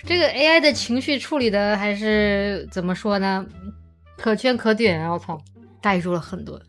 这个 AI 的情绪处理的还是怎么说呢？可圈可点啊！我操，带入了很多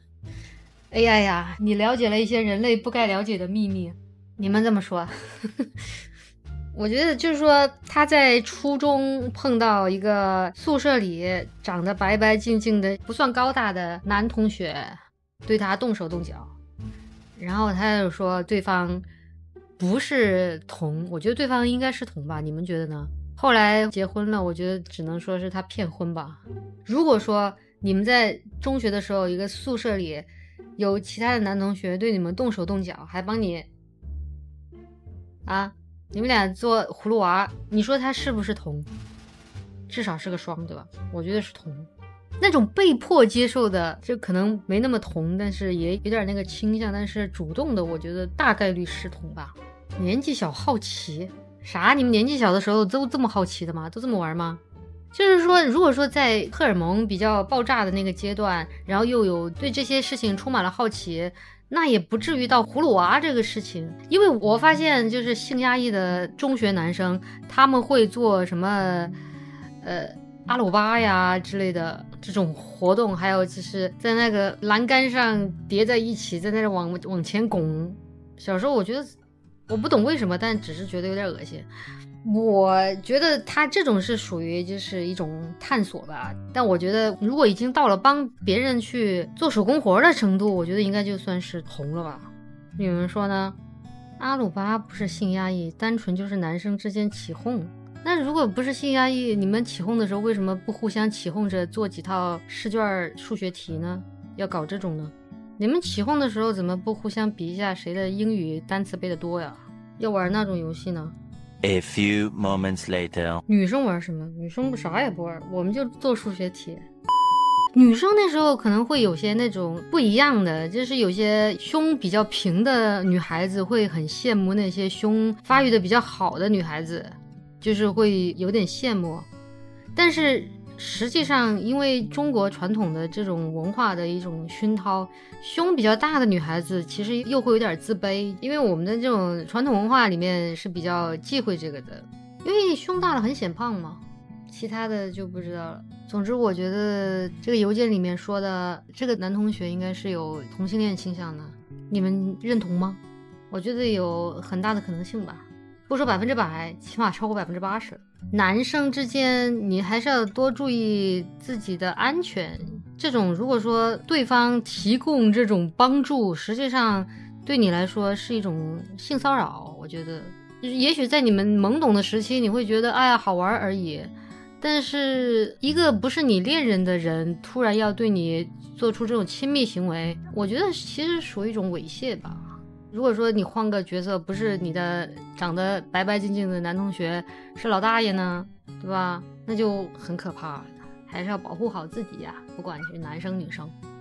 AI 呀，你了解了一些人类不该了解的秘密。你们这么说？我觉得就是说，他在初中碰到一个宿舍里长得白白净净的、不算高大的男同学，对他动手动脚，然后他就说对方不是同，我觉得对方应该是同吧，你们觉得呢？后来结婚了，我觉得只能说是他骗婚吧。如果说你们在中学的时候，一个宿舍里有其他的男同学对你们动手动脚，还帮你啊，你们俩做葫芦娃，你说他是不是同？至少是个双，对吧？我觉得是同。那种被迫接受的，就可能没那么同，但是也有点那个倾向，但是主动的，我觉得大概率是同吧。年纪小好奇啥？你们年纪小的时候都这么好奇的吗？都这么玩吗？就是说，如果说在荷尔蒙比较爆炸的那个阶段，然后又有对这些事情充满了好奇，那也不至于到葫芦娃这个事情。因为我发现，就是性压抑的中学男生，他们会做什么，阿鲁巴呀之类的这种活动，还有就是在那个栏杆上叠在一起，在那往前拱。小时候我觉得我不懂为什么，但只是觉得有点恶心。我觉得他这种是属于就是一种探索吧，但我觉得如果已经到了帮别人去做手工活的程度，我觉得应该就算是同了吧。你们说呢？阿鲁巴不是性压抑，单纯就是男生之间起哄。那如果不是性压抑，你们起哄的时候为什么不互相起哄着做几套试卷数学题呢？要搞这种呢？你们起哄的时候怎么不互相比一下谁的英语单词背得多呀？要玩那种游戏呢 ？A few moments later， 女生玩什么？女生啥也不玩，我们就做数学题。女生那时候可能会有些那种不一样的，就是有些胸比较平的女孩子会很羡慕那些胸发育的比较好的女孩子，就是会有点羡慕。但是实际上因为中国传统的这种文化的一种熏陶，胸比较大的女孩子其实又会有点自卑，因为我们的这种传统文化里面是比较忌讳这个的，因为胸大了很显胖嘛，其他的就不知道了。总之我觉得这个邮件里面说的这个男同学应该是有同性恋倾向的，你们认同吗？我觉得有很大的可能性吧，不说100%，起码超过80%。男生之间你还是要多注意自己的安全，这种如果说对方提供这种帮助，实际上对你来说是一种性骚扰。我觉得就是也许在你们懵懂的时期你会觉得哎呀好玩而已，但是一个不是你恋人的人突然要对你做出这种亲密行为，我觉得其实属于一种猥亵吧。如果说你换个角色，不是你的长得白白净净的男同学，是老大爷呢，对吧？那就很可怕了，还是要保护好自己呀，不管是男生女生。